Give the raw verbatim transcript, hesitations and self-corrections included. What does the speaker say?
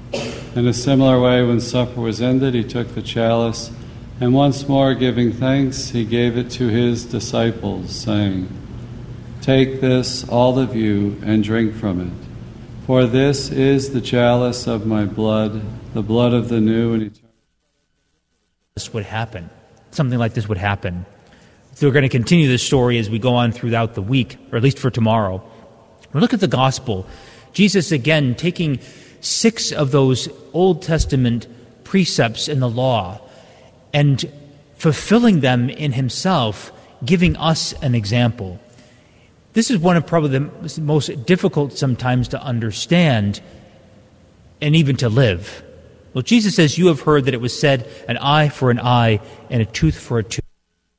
In a similar way, when supper was ended, he took the chalice, and once more giving thanks, he gave it to his disciples, saying, "Take this, all of you, and drink from it. For this is the chalice of my blood, the blood of the new and eternal." This would happen. Something like this would happen. So we're going to continue this story as we go on throughout the week, or at least for tomorrow. We look at the gospel. Jesus, again, taking six of those Old Testament precepts in the law and fulfilling them in himself, giving us an example. This is one of probably the most difficult sometimes to understand and even to live. Well, Jesus says, "You have heard that it was said, an eye for an eye and a tooth for a tooth."